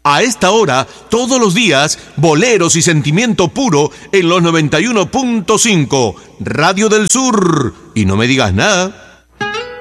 A esta hora, todos los días, boleros y sentimiento puro en los 91.5, Radio del Sur. Y no me digas nada.